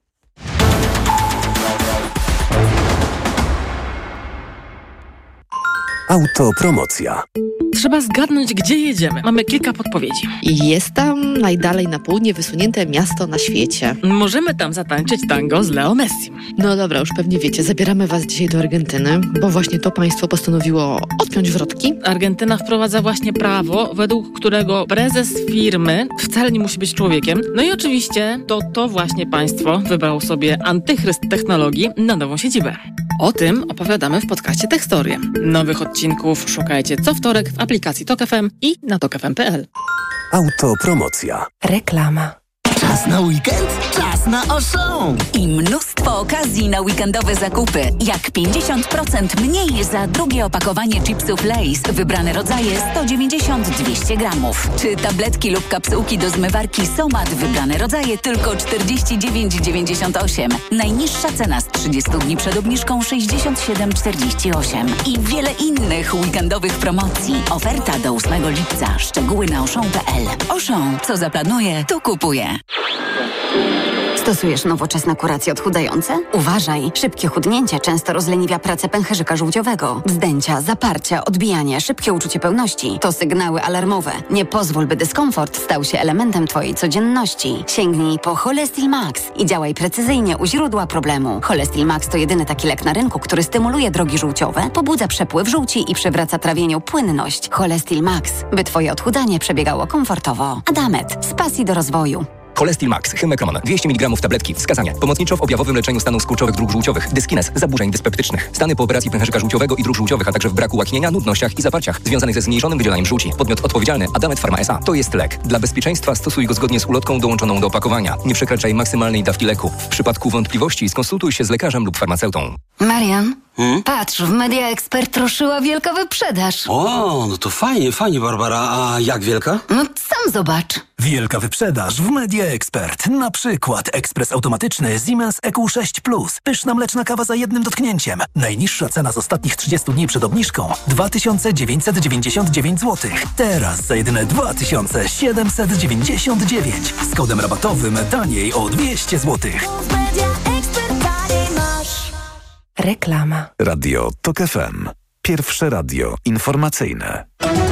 Speaker 7: Autopromocja.
Speaker 8: Trzeba zgadnąć, gdzie jedziemy. Mamy kilka podpowiedzi.
Speaker 10: Jest tam najdalej na południe wysunięte miasto na świecie.
Speaker 8: Możemy tam zatańczyć tango z Leo Messim.
Speaker 10: No dobra, już pewnie wiecie, zabieramy was dzisiaj do Argentyny, bo właśnie to państwo postanowiło odpiąć wrotki.
Speaker 8: Argentyna wprowadza właśnie prawo, według którego prezes firmy wcale nie musi być człowiekiem. No i oczywiście to to właśnie państwo wybrało sobie antychryst technologii na nową siedzibę. O tym opowiadamy w podcaście Techstorie. Nowych odcinków szukajcie co wtorek w aplikacji Tok F M i na tok f m kropka p l.
Speaker 7: Autopromocja.
Speaker 8: Reklama.
Speaker 11: Czas na weekend? Czas na Auchan! I mnóstwo okazji na weekendowe zakupy. Jak pięćdziesiąt procent mniej za drugie opakowanie chipsów Lay's. Wybrane rodzaje sto dziewięćdziesiąt do dwustu gramów. Czy tabletki lub kapsułki do zmywarki Somat. Wybrane rodzaje tylko czterdzieści dziewięć dziewięćdziesiąt osiem. Najniższa cena z trzydziestu dni przed obniżką sześćdziesiąt siedem czterdzieści osiem. I wiele innych weekendowych promocji. Oferta do ósmego lipca. Szczegóły na auchan kropka p l. Auchan. Co zaplanuje, to kupuje.
Speaker 12: Stosujesz nowoczesne kuracje odchudzające? Uważaj, szybkie chudnięcie często rozleniwia pracę pęcherzyka żółciowego. Wzdęcia, zaparcia, odbijanie, szybkie uczucie pełności to sygnały alarmowe. Nie pozwól, by dyskomfort stał się elementem twojej codzienności. Sięgnij po Cholestil Max i działaj precyzyjnie u źródła problemu. Cholestil Max to jedyny taki lek na rynku, który stymuluje drogi żółciowe, pobudza przepływ żółci i przywraca trawieniu płynność. Cholestil Max, by twoje odchudzanie przebiegało komfortowo. Adamet, z pasji do rozwoju.
Speaker 4: Cholestil Max, Hymekron, dwieście miligramów tabletki. Wskazania. Pomocniczo w objawowym leczeniu stanów skurczowych dróg żółciowych, dyskines, zaburzeń dyspeptycznych. Stany po operacji pęcherzyka żółciowego i dróg żółciowych, a także w braku łaknienia, nudnościach i zaparciach związanych ze zmniejszonym wydzielaniem żółci. Podmiot odpowiedzialny Adamet Pharma S A. To jest lek. Dla bezpieczeństwa stosuj go zgodnie z ulotką dołączoną do opakowania. Nie przekraczaj maksymalnej dawki leku. W przypadku wątpliwości skonsultuj się z lekarzem lub farmaceutą.
Speaker 12: Marian, hmm? patrz, w Media Expert ruszyła wielka wyprzedaż.
Speaker 13: O, no to fajnie, fajnie, Barbara. A jak wielka?
Speaker 12: No sam zobacz.
Speaker 7: Wielka wyprzedaż w Media Expert. Na przykład ekspres automatyczny Siemens E Q sześć plus. Pyszna mleczna kawa za jednym dotknięciem. Najniższa cena z ostatnich trzydziestu dni przed obniżką dwa tysiące dziewięćset dziewięćdziesiąt dziewięć złotych. Teraz za jedyne dwa tysiące siedemset dziewięćdziesiąt dziewięć. Z kodem rabatowym taniej o dwieście złotych.
Speaker 18: Reklama.
Speaker 7: Radio Tok F M. Pierwsze radio informacyjne.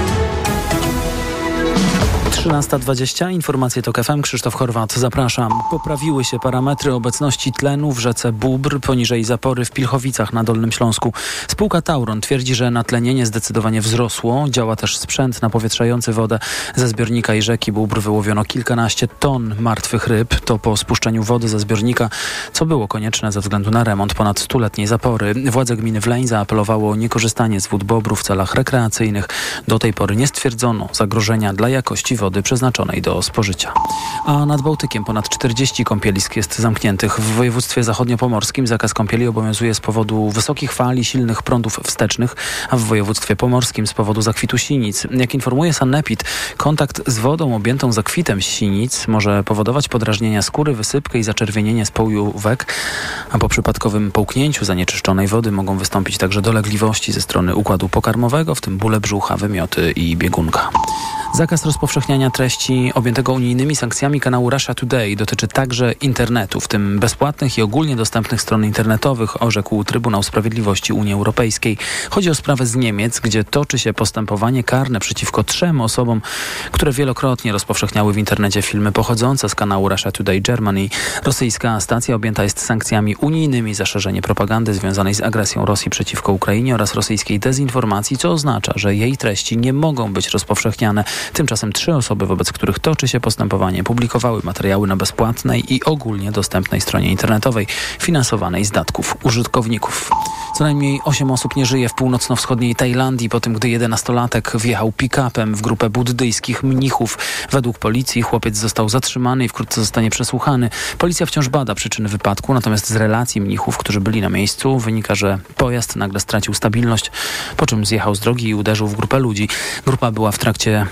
Speaker 14: trzynasta dwadzieścia, informacje Tok F M, Krzysztof Horwat, zapraszam. Poprawiły się parametry obecności tlenu w rzece Bóbr poniżej zapory w Pilchowicach na Dolnym Śląsku. Spółka Tauron twierdzi, że natlenienie zdecydowanie wzrosło. Działa też sprzęt napowietrzający wodę. Ze zbiornika i rzeki Bóbr wyłowiono kilkanaście ton martwych ryb. To po spuszczeniu wody ze zbiornika, co było konieczne ze względu na remont ponad stuletniej zapory. Władze gminy Wleń zaapelowało o niekorzystanie z wód Bobru w celach rekreacyjnych. Do tej pory nie stwierdzono zagrożenia dla jakości wody przeznaczonej do spożycia. A nad Bałtykiem ponad czterdzieści kąpielisk jest zamkniętych. W województwie zachodniopomorskim zakaz kąpieli obowiązuje z powodu wysokich fal i silnych prądów wstecznych, a w województwie pomorskim z powodu zakwitu sinic. Jak informuje Sanepid, kontakt z wodą objętą zakwitem sinic może powodować podrażnienia skóry, wysypkę i zaczerwienienie spojówek, a po przypadkowym połknięciu zanieczyszczonej wody mogą wystąpić także dolegliwości ze strony układu pokarmowego, w tym bóle brzucha, wymioty i biegunka. Zakaz rozpowszechniania treści objętego unijnymi sankcjami kanału Russia Today dotyczy także internetu, w tym bezpłatnych i ogólnie dostępnych stron internetowych, orzekł Trybunał Sprawiedliwości Unii Europejskiej. Chodzi o sprawę z Niemiec, gdzie toczy się postępowanie karne przeciwko trzem osobom, które wielokrotnie rozpowszechniały w internecie filmy pochodzące z kanału Russia Today Germany. Rosyjska stacja objęta jest sankcjami unijnymi za szerzenie propagandy związanej z agresją Rosji przeciwko Ukrainie oraz rosyjskiej dezinformacji, co oznacza, że jej treści nie mogą być rozpowszechniane. Tymczasem trzy osoby, wobec których toczy się postępowanie, publikowały materiały na bezpłatnej i ogólnie dostępnej stronie internetowej, finansowanej z datków użytkowników. Co najmniej osiem osób nie żyje w północno-wschodniej Tajlandii po tym, gdy jedenastolatek wjechał pick-upem w grupę buddyjskich mnichów. Według policji chłopiec został zatrzymany i wkrótce zostanie przesłuchany. Policja wciąż bada przyczyny wypadku, natomiast z relacji mnichów, którzy byli na miejscu, wynika, że pojazd nagle stracił stabilność, po czym zjechał z drogi i uderzył w grupę ludzi. Grupa była w trakcie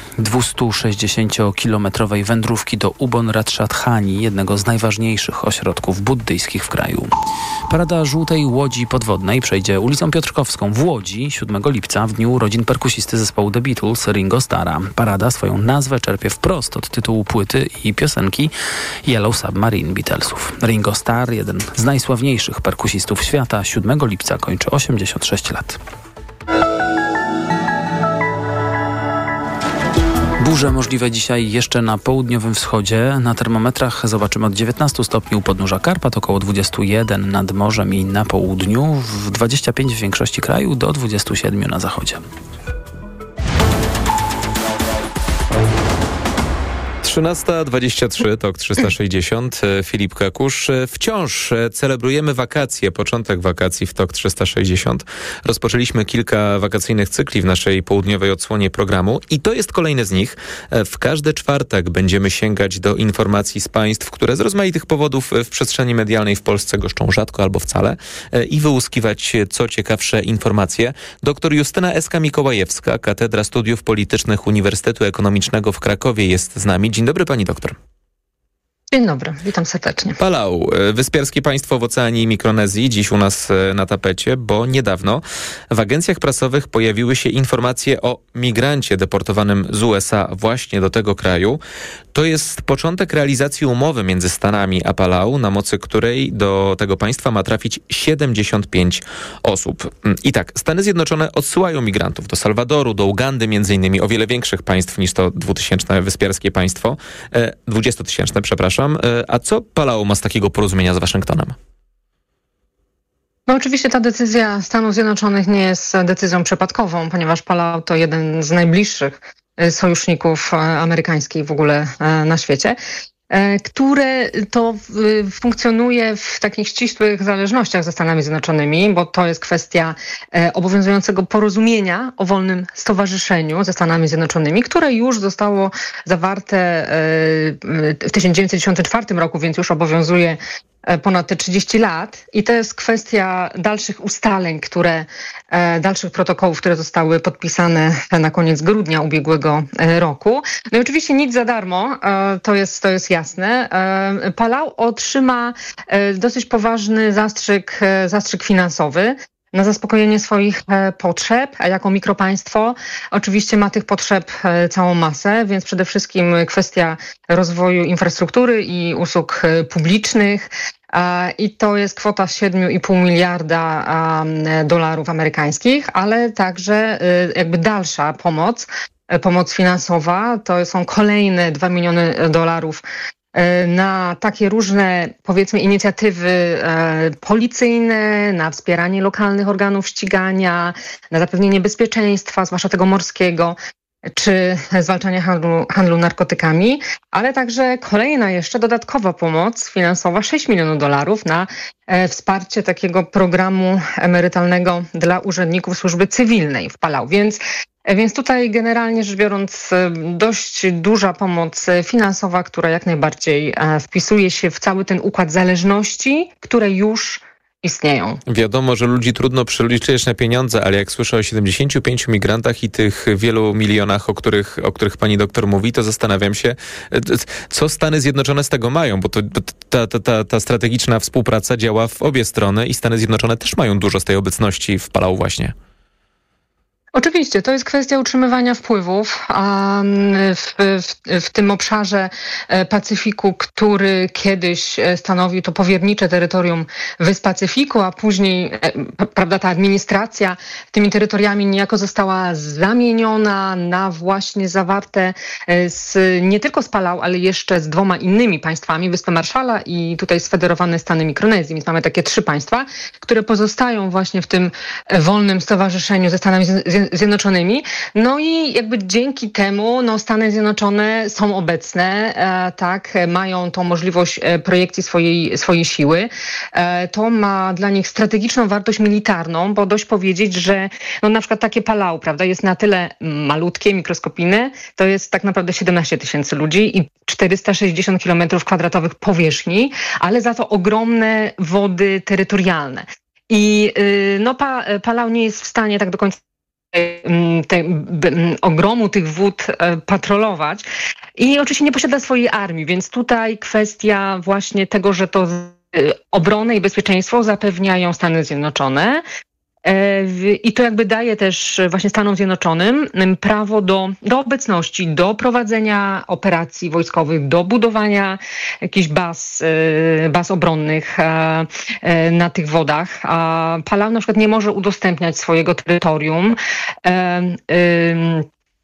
Speaker 14: dwustuszesdziesięciokilometrowej wędrówki do Ubon Ratchathani, jednego z najważniejszych ośrodków buddyjskich w kraju. Parada żółtej łodzi podwodnej przejdzie ulicą Piotrkowską w Łodzi siódmego lipca w dniu urodzin perkusisty zespołu The Beatles Ringo Starra. Parada swoją nazwę czerpie wprost od tytułu płyty i piosenki Yellow Submarine Beatlesów. Ringo Starr, jeden z najsławniejszych perkusistów świata, siódmego lipca kończy osiemdziesiąt sześć lat. Burze możliwe dzisiaj jeszcze na południowym wschodzie. Na termometrach zobaczymy od dziewiętnastu stopni u podnóża Karpat, około dwudziestu jeden nad morzem i na południu, w dwudziestu pięciu w większości kraju, do dwudziestu siedmiu na zachodzie.
Speaker 6: trzynasta dwadzieścia trzy, Tok trzysta sześćdziesiąt, Filip Kakusz. Wciąż celebrujemy wakacje, początek wakacji w Tok trzysta sześćdziesiąt. Rozpoczęliśmy kilka wakacyjnych cykli w naszej południowej odsłonie programu i to jest kolejny z nich. W każdy czwartek będziemy sięgać do informacji z państw, które z rozmaitych powodów w przestrzeni medialnej w Polsce goszczą rzadko albo wcale i wyłuskiwać co ciekawsze informacje. Doktor Justyna Eska-Mikołajewska, Katedra Studiów Politycznych Uniwersytetu Ekonomicznego w Krakowie jest z nami. Dzień dobry, pani doktor.
Speaker 15: Dzień dobry, witam serdecznie.
Speaker 6: Palau, wyspiarskie państwo w Oceanii i Mikronezji, dziś u nas na tapecie, bo niedawno w agencjach prasowych pojawiły się informacje o migrancie deportowanym z U S A właśnie do tego kraju. To jest początek realizacji umowy między Stanami a Palau, na mocy której do tego państwa ma trafić siedemdziesiąt pięć osób. I tak, Stany Zjednoczone odsyłają migrantów do Salwadoru, do Ugandy między innymi, o wiele większych państw niż to dwutysięczne wyspiarskie państwo, dwudziestotysięczne, przepraszam. A co Palau ma z takiego porozumienia z Waszyngtonem?
Speaker 15: No oczywiście ta decyzja Stanów Zjednoczonych nie jest decyzją przypadkową, ponieważ Palau to jeden z najbliższych sojuszników amerykańskich w ogóle na świecie. które to funkcjonuje w takich ścisłych zależnościach ze Stanami Zjednoczonymi, bo to jest kwestia obowiązującego porozumienia o wolnym stowarzyszeniu ze Stanami Zjednoczonymi, które już zostało zawarte w tysiąc dziewięćset dziewięćdziesiątym czwartym roku, więc już obowiązuje ponad te trzydzieści lat i to jest kwestia dalszych ustaleń, które, dalszych protokołów, które zostały podpisane na koniec grudnia ubiegłego roku. No i oczywiście nic za darmo, to jest, to jest jasne. Palau otrzyma dosyć poważny zastrzyk, zastrzyk finansowy na zaspokojenie swoich potrzeb, a jako mikropaństwo oczywiście ma tych potrzeb całą masę, więc przede wszystkim kwestia rozwoju infrastruktury i usług publicznych i to jest kwota siedem i pół miliarda dolarów amerykańskich, ale także jakby dalsza pomoc, pomoc finansowa, to są kolejne dwa miliony dolarów na takie różne, powiedzmy, inicjatywy e, policyjne, na wspieranie lokalnych organów ścigania, na zapewnienie bezpieczeństwa, zwłaszcza tego morskiego, czy zwalczania handlu, handlu narkotykami, ale także kolejna jeszcze dodatkowa pomoc finansowa, sześć milionów dolarów na e, wsparcie takiego programu emerytalnego dla urzędników służby cywilnej w Palau. Więc Więc tutaj generalnie rzecz biorąc dość duża pomoc finansowa, która jak najbardziej wpisuje się w cały ten układ zależności, które już istnieją.
Speaker 6: Wiadomo, że ludzi trudno przeliczyć na pieniądze, ale jak słyszę o siedemdziesięciu pięciu migrantach i tych wielu milionach, o których, o których pani doktor mówi, to zastanawiam się, co Stany Zjednoczone z tego mają, bo to, ta, ta, ta, ta strategiczna współpraca działa w obie strony i Stany Zjednoczone też mają dużo z tej obecności w Palau właśnie.
Speaker 15: Oczywiście, to jest kwestia utrzymywania wpływów a w, w, w tym obszarze Pacyfiku, który kiedyś stanowił to powiernicze terytorium wysp Pacyfiku, a później prawda, ta administracja tymi terytoriami niejako została zamieniona na właśnie zawarte z, nie tylko z Palau, ale jeszcze z dwoma innymi państwami, Wyspy Marszala i tutaj sfederowane Stany Mikronezji. Więc mamy takie trzy państwa, które pozostają właśnie w tym wolnym stowarzyszeniu ze Stanami Zjednoczonymi. No i jakby dzięki temu no, Stany Zjednoczone są obecne, e, tak, mają tą możliwość e, projekcji swojej, swojej siły. E, to ma dla nich strategiczną wartość militarną, bo dość powiedzieć, że no, na przykład takie Palau, prawda, jest na tyle malutkie, mikroskopijne, to jest tak naprawdę siedemnaście tysięcy ludzi i czterysta sześćdziesiąt kilometrów kwadratowych powierzchni, ale za to ogromne wody terytorialne. I y, no, pa, Palau nie jest w stanie tak do końca Te, b, ogromu tych wód e, patrolować i oczywiście nie posiada swojej armii, więc tutaj kwestia właśnie tego, że to e, obronę i bezpieczeństwo zapewniają Stany Zjednoczone e, w, i to jakby daje też właśnie Stanom Zjednoczonym prawo do, do obecności, do prowadzenia operacji wojskowych, do budowania jakichś baz, e, baz obronnych e, e, na tych wodach. A Palau na przykład nie może udostępniać swojego terytorium e, e,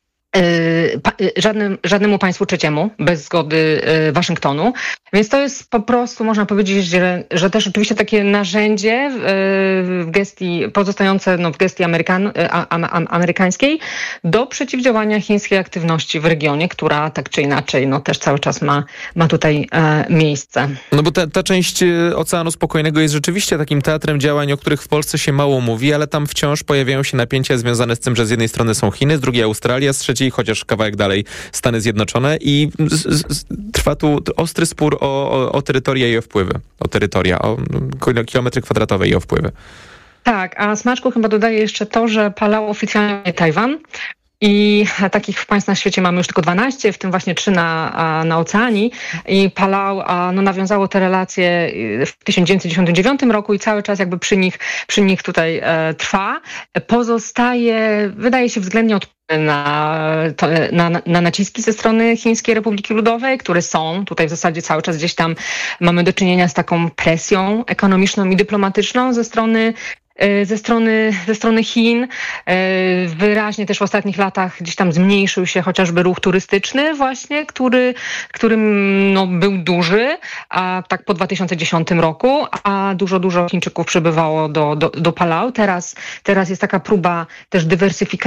Speaker 15: Żadnym, żadnemu państwu trzeciemu bez zgody Waszyngtonu. Więc to jest po prostu, można powiedzieć, że, że też oczywiście takie narzędzie w gestii, pozostające no, w gestii Amerykan, a, a, amerykańskiej do przeciwdziałania chińskiej aktywności w regionie, która tak czy inaczej no, też cały czas ma, ma tutaj e, miejsce.
Speaker 6: No bo ta, ta część Oceanu Spokojnego jest rzeczywiście takim teatrem działań, o których w Polsce się mało mówi, ale tam wciąż pojawiają się napięcia związane z tym, że z jednej strony są Chiny, z drugiej Australia, z trzeciej chociaż kawałek dalej Stany Zjednoczone i z, z, trwa tu ostry spór o, o, o terytoria i o wpływy. O terytoria, o kilometry kwadratowe i o wpływy.
Speaker 15: Tak, a smaczku chyba dodaję jeszcze to, że Palau oficjalnie Tajwan. I takich państw na świecie mamy już tylko dwanaście, w tym właśnie trzy na, na oceanii. I Palau no, nawiązało te relacje w tysiąc dziewięćset dziewięćdziesiątym dziewiątym roku i cały czas jakby przy nich, przy nich tutaj e, trwa. Pozostaje, wydaje się, względnie odporny na, to, na, na naciski ze strony Chińskiej Republiki Ludowej, które są tutaj w zasadzie cały czas gdzieś tam mamy do czynienia z taką presją ekonomiczną i dyplomatyczną ze strony Ze strony, ze strony Chin. Wyraźnie też w ostatnich latach gdzieś tam zmniejszył się chociażby ruch turystyczny właśnie, który, którym no, był duży, a tak po dwa tysiące dziesiątym roku, a dużo, dużo Chińczyków przybywało do, do, do Palau. Teraz, teraz jest taka próba też dywersyfikacji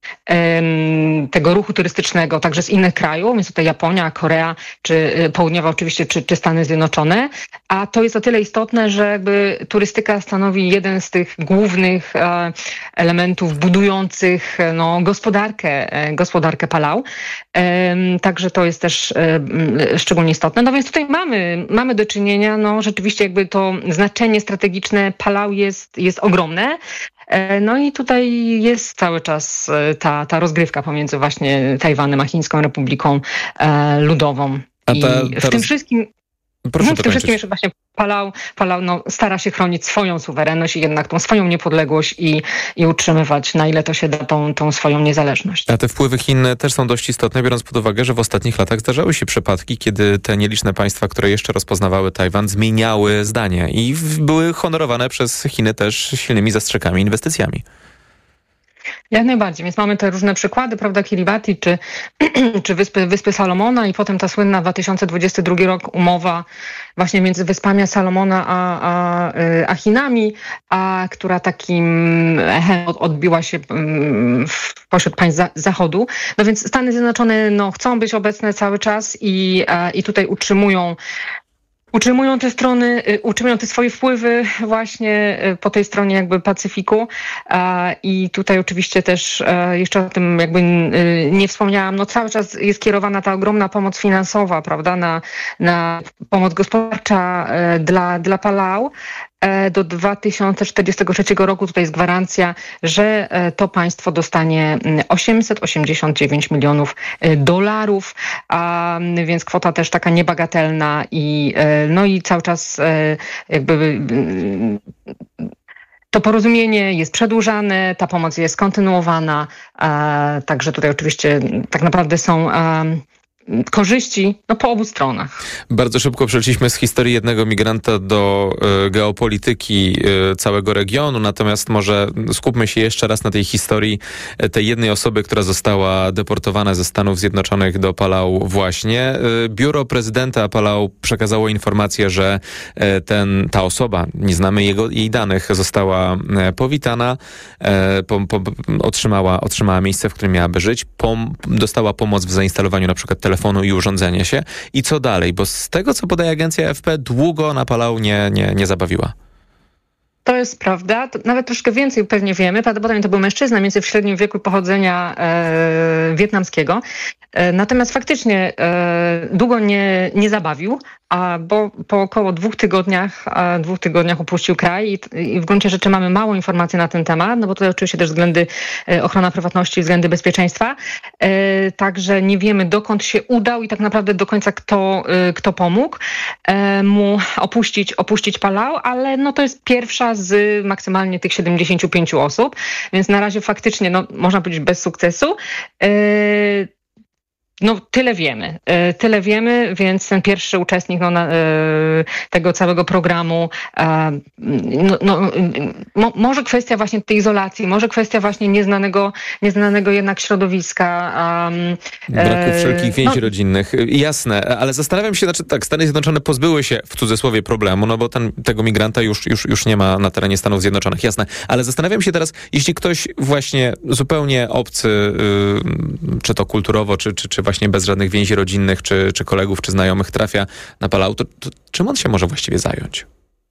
Speaker 15: tego ruchu turystycznego także z innych krajów, więc tutaj Japonia, Korea, czy Południowa oczywiście, czy, czy Stany Zjednoczone. A to jest o tyle istotne, że jakby turystyka stanowi jeden z tych głównych e, elementów budujących no, gospodarkę, e, gospodarkę Palau. E, także to jest też e, szczególnie istotne. No więc tutaj mamy, mamy do czynienia, no rzeczywiście jakby to znaczenie strategiczne Palau jest, jest ogromne. No i tutaj jest cały czas ta, ta rozgrywka pomiędzy właśnie Tajwanem a Chińską Republiką e, Ludową.
Speaker 6: A ta, ta
Speaker 15: I w tym
Speaker 6: roz...
Speaker 15: wszystkim...
Speaker 6: Proszę
Speaker 15: w tym wszystkim jeszcze właśnie Palau, Palau no, stara się chronić swoją suwerenność i jednak tą swoją niepodległość i, i utrzymywać, na ile to się da, tą, tą swoją niezależność.
Speaker 6: A te wpływy Chin też są dość istotne, biorąc pod uwagę, że w ostatnich latach zdarzały się przypadki, kiedy te nieliczne państwa, które jeszcze rozpoznawały Tajwan, zmieniały zdanie i były honorowane przez Chiny też silnymi zastrzegami, inwestycjami.
Speaker 15: Jak najbardziej, więc mamy te różne przykłady, prawda, Kiribati czy, czy Wyspy, Wyspy Salomona i potem ta słynna dwa tysiące dwudziesty drugi rok umowa właśnie między Wyspami Salomona a, a, a Chinami, a która takim echem odbiła się pośród państw Zachodu. No więc Stany Zjednoczone no, chcą być obecne cały czas i, i tutaj utrzymują Utrzymują te strony, utrzymują te swoje wpływy właśnie po tej stronie jakby Pacyfiku i tutaj oczywiście też jeszcze o tym jakby nie wspomniałam, no cały czas jest kierowana ta ogromna pomoc finansowa, prawda, na, na pomoc gospodarcza dla, dla Palau. Do dwa tysiące czterdziestego trzeciego roku tutaj jest gwarancja, że to państwo dostanie osiemset osiemdziesiąt dziewięć milionów dolarów, a więc kwota też taka niebagatelna i no i cały czas jakby to porozumienie jest przedłużane, ta pomoc jest kontynuowana, także tutaj oczywiście tak naprawdę są korzyści no, po obu stronach.
Speaker 6: Bardzo szybko przeszliśmy z historii jednego migranta do y, geopolityki y, całego regionu, natomiast może skupmy się jeszcze raz na tej historii y, tej jednej osoby, która została deportowana ze Stanów Zjednoczonych do Palau właśnie. Y, Biuro prezydenta Palau przekazało informację, że y, ten, ta osoba, nie znamy jego, jej danych, została y, powitana, y, po, po, otrzymała, otrzymała miejsce, w którym miałaby żyć, pom, dostała pomoc w zainstalowaniu na przykład telefonu i urządzenia się. I co dalej? Bo z tego, co podaje agencja A F P, długo na Palau nie, nie, nie zabawiła.
Speaker 15: To jest prawda. To nawet troszkę więcej pewnie wiemy. Prawdopodobnie to był mężczyzna, między w średnim wieku pochodzenia e, wietnamskiego. E, natomiast faktycznie e, długo nie, nie zabawił, a bo po około dwóch tygodniach, a dwóch tygodniach opuścił kraj i, i w gruncie rzeczy mamy mało informacji na ten temat, no bo tutaj oczywiście też względy e, ochrona prywatności, względy bezpieczeństwa. E, także nie wiemy, dokąd się udał i tak naprawdę do końca kto, e, kto pomógł e, mu opuścić, opuścić Palau, ale no to jest pierwsza z maksymalnie tych siedemdziesięciu pięciu osób, więc na razie faktycznie, no, można powiedzieć bez sukcesu. Yy, No tyle wiemy, tyle wiemy, więc ten pierwszy uczestnik no, na, tego całego programu, no, no, mo, może kwestia właśnie tej izolacji, może kwestia właśnie nieznanego, nieznanego jednak środowiska. Um,
Speaker 6: Braku wszelkich więzi
Speaker 15: no,
Speaker 6: rodzinnych, jasne, ale zastanawiam się, znaczy tak, Stany Zjednoczone pozbyły się w cudzysłowie problemu, no bo ten, tego migranta już, już, już nie ma na terenie Stanów Zjednoczonych, jasne, ale zastanawiam się teraz, jeśli ktoś właśnie zupełnie obcy, yy, czy to kulturowo, czy, czy, czy właśnie bez żadnych więzi rodzinnych, czy, czy kolegów, czy znajomych trafia na Palau, to, to czym on się może właściwie zająć?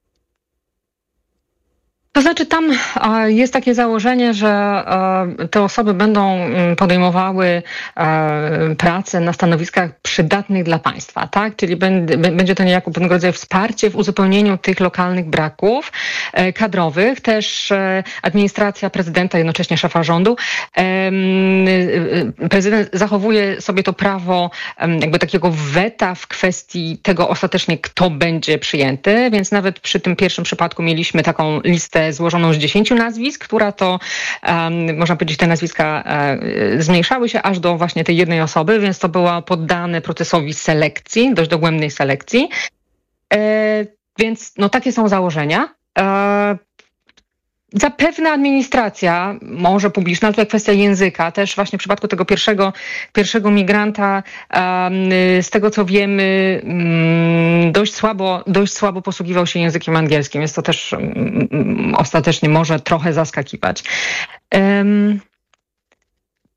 Speaker 15: To znaczy tam jest takie założenie, że te osoby będą podejmowały pracę na stanowiskach przydatnych dla państwa, tak? Czyli będzie to niejako pewnego rodzaju wsparcie w uzupełnieniu tych lokalnych braków kadrowych. Też administracja prezydenta, jednocześnie szefa rządu. Prezydent zachowuje sobie to prawo jakby takiego weta w kwestii tego ostatecznie, kto będzie przyjęty, więc nawet przy tym pierwszym przypadku mieliśmy taką listę złożoną z dziesięciu nazwisk, która to, um, można powiedzieć, te nazwiska um, zmniejszały się aż do właśnie tej jednej osoby, więc to było poddane procesowi selekcji, dość dogłębnej selekcji. E, więc no takie są założenia. E, Zapewne administracja, może publiczna, ale to kwestia języka. Też właśnie w przypadku tego pierwszego, pierwszego migranta, um, z tego co wiemy, um, dość słabo, dość słabo posługiwał się językiem angielskim, więc to też um, ostatecznie może trochę zaskakiwać. Um,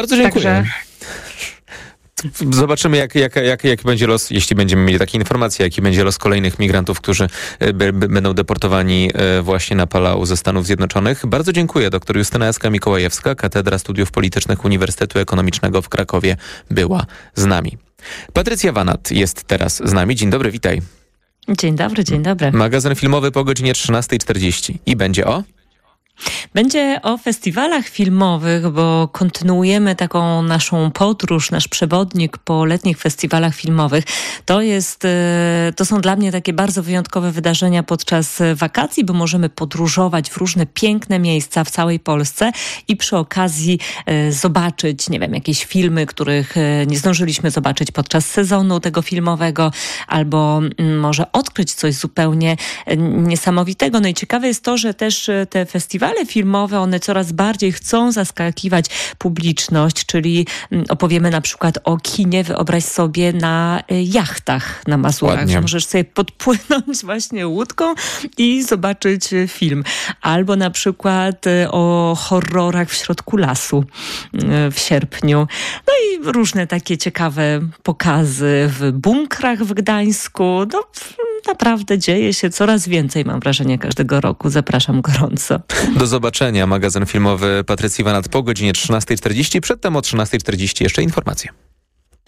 Speaker 6: Bardzo dziękuję.
Speaker 15: Także...
Speaker 6: Zobaczymy, jak, jak, jak, jak będzie los, jeśli będziemy mieli takie informacje, jaki będzie los kolejnych migrantów, którzy b, b, będą deportowani właśnie na Palau ze Stanów Zjednoczonych. Bardzo dziękuję. Doktor Justyna Jaska-Mikołajewska, Katedra Studiów Politycznych Uniwersytetu Ekonomicznego w Krakowie, była z nami. Patrycja Wanat jest teraz z nami. Dzień dobry, witaj.
Speaker 5: Dzień dobry, dzień dobry.
Speaker 6: Magazyn filmowy po godzinie trzynastej czterdzieści. I będzie o?
Speaker 5: Będzie o festiwalach filmowych, bo kontynuujemy taką naszą podróż, nasz przewodnik po letnich festiwalach filmowych. To jest, to są dla mnie takie bardzo wyjątkowe wydarzenia podczas wakacji, bo możemy podróżować w różne piękne miejsca w całej Polsce i przy okazji zobaczyć, nie wiem, jakieś filmy, których nie zdążyliśmy zobaczyć podczas sezonu tego filmowego, albo może odkryć coś zupełnie niesamowitego. No i ciekawe jest to, że też te festiwale filmowe, one coraz bardziej chcą zaskakiwać publiczność, czyli opowiemy na przykład o kinie, wyobraź sobie, na jachtach na Mazurach. Ładnie. Możesz sobie podpłynąć właśnie łódką i zobaczyć film. Albo na przykład o horrorach w środku lasu w sierpniu. No i różne takie ciekawe pokazy w bunkrach w Gdańsku. No naprawdę dzieje się coraz więcej, mam wrażenie, każdego roku. Zapraszam gorąco.
Speaker 6: Do zobaczenia. Magazyn filmowy Patrycji Wanat po godzinie trzynastej czterdzieści. Przedtem o trzynastej czterdzieści jeszcze informacje.